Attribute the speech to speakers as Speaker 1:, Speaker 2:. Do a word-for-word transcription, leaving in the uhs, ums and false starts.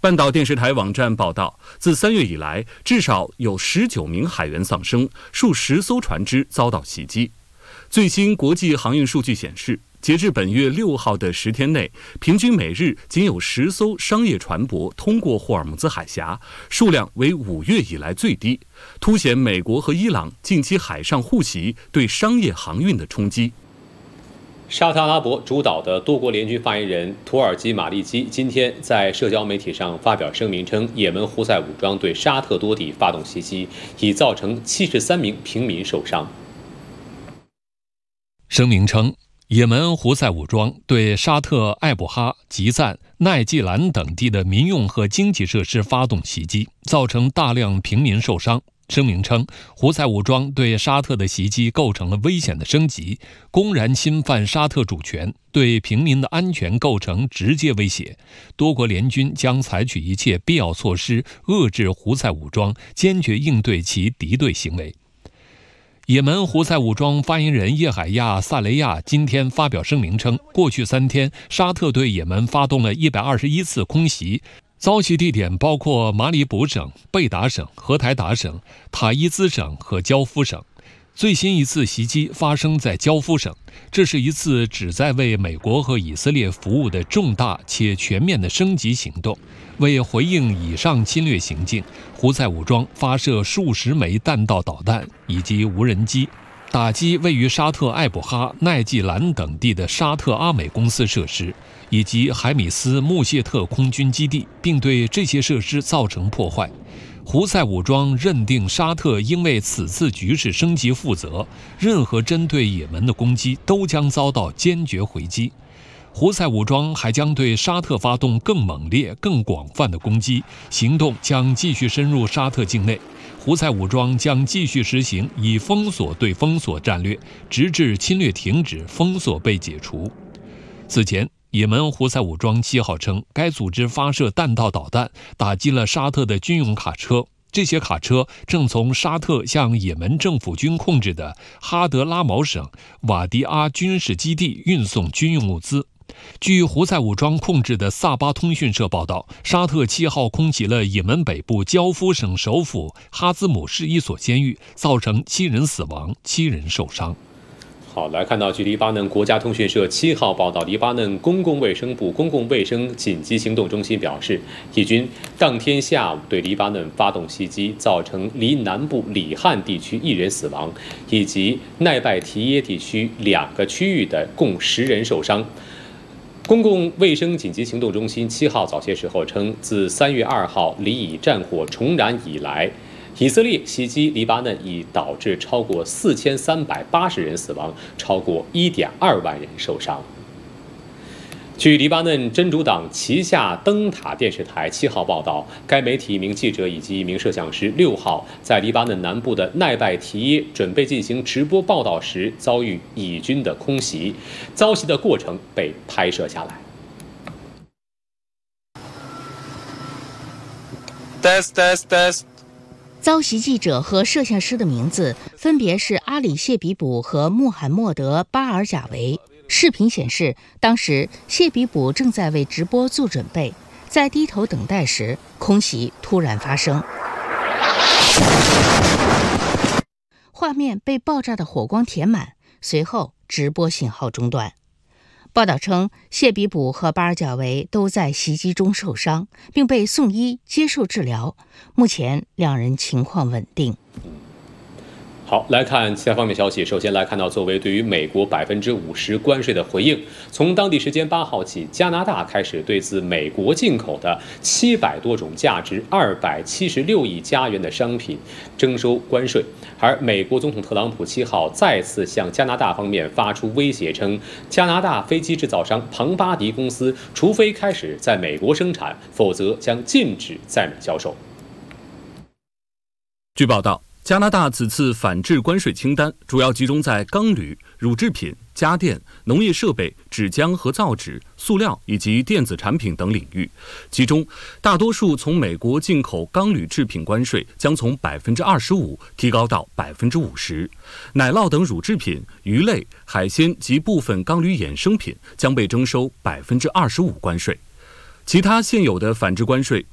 Speaker 1: 半岛电视台网站报道，自三月以来，至少有十九名海员丧生，数十艘船只遭到袭击。最新国际航运数据显示，截至本月六号的十天内，平均每日仅有十艘商业船舶通过霍尔木兹海峡，数量为五月以来最低，凸显美国和伊朗近期海上互袭对商业航运的冲击。
Speaker 2: 沙特阿拉伯主导的多国联军发言人图尔基马利基今天在社交媒体上发表声明称，也门胡塞武装对沙特多地发动袭击，已造成七十三名平民受伤。
Speaker 3: 声明称，也门胡塞武装对沙特艾布哈、吉赞、奈季兰等地的民用和经济设施发动袭击，造成大量平民受伤。声明称，胡塞武装对沙特的袭击构成了危险的升级，公然侵犯沙特主权，对平民的安全构成直接威胁。多国联军将采取一切必要措施，遏制胡塞武装，坚决应对其敌对行为。也门胡塞武装发言人叶海亚·萨雷亚今天发表声明称，过去三天，沙特对也门发动了一百二十一次空袭，遭袭地点包括马里卜省、贝达省、荷台达省、塔伊兹省和焦夫省。最新一次袭击发生在焦夫省，这是一次旨在为美国和以色列服务的重大且全面的升级行动。为回应以上侵略行径，胡塞武装发射数十枚弹道导弹以及无人机，打击位于沙特艾布哈、奈季兰等地的沙特阿美公司设施，以及海米斯穆谢特空军基地，并对这些设施造成破坏。胡塞武装认定沙特应为此次局势升级负责，任何针对也门的攻击都将遭到坚决回击。胡塞武装还将对沙特发动更猛烈、更广泛的攻击，行动将继续深入沙特境内。胡塞武装将继续实行以封锁对封锁战略，直至侵略停止、封锁被解除。此前，也门胡塞武装七号称，该组织发射弹道导弹，打击了沙特的军用卡车。这些卡车正从沙特向也门政府军控制的哈德拉毛省瓦迪阿军事基地运送军用物资。据胡塞武装控制的萨巴通讯社报道，沙特七号空袭了也门北部焦夫省首府哈兹姆市一所监狱，造成七人死亡、七人受伤。
Speaker 2: 好，来看到据黎巴嫩国家通讯社七号报道，黎巴嫩公共卫生部公共卫生紧急行动中心表示，以军当天下午对黎巴嫩发动袭击，造成黎南部里汉地区一人死亡，以及奈拜提耶地区两个区域的共十人受伤。公共卫生紧急行动中心七号早些时候称，自三月二号黎以战火重燃以来，以色列袭击黎巴嫩已导致超过四千三百八十人死亡，超过一点二万人受伤。据黎巴嫩真主党旗下灯塔电视台七号报道，该媒体一名记者以及一名摄像师六号在黎巴嫩南部的奈拜提耶准备进行直播报道时，遭遇以军的空袭，遭袭的过程被拍摄下来。
Speaker 4: Test test test。
Speaker 5: 遭袭记者和摄像师的名字分别是阿里谢比卜和穆罕默德巴尔贾维。视频显示，当时谢比卜正在为直播做准备，在低头等待时，空袭突然发生，画面被爆炸的火光填满，随后直播信号中断。报道称，谢比卜和巴尔贾维都在袭击中受伤，并被送医接受治疗，目前两人情况稳定。
Speaker 2: 好，来看其他方面消息。首先来看到，作为对于美国百分之五十关税的回应，从当地时间八号起，加拿大开始对自美国进口的七百多种价值二百七十六亿加元的商品征收关税。而美国总统特朗普七号再次向加拿大方面发出威胁，称加拿大飞机制造商庞巴迪公司除非开始在美国生产，否则将禁止在美销售。
Speaker 1: 据报道，加拿大此次反制关税清单主要集中在钢铝、乳制品、家电、农业设备、纸浆和造纸、塑料以及电子产品等领域。其中，大多数从美国进口钢铝制品关税将从百分之二十五提高到百分之五十，奶酪等乳制品、鱼类、海鲜及部分钢铝衍生品将被征收百分之二十五关税。其他现有的反制关税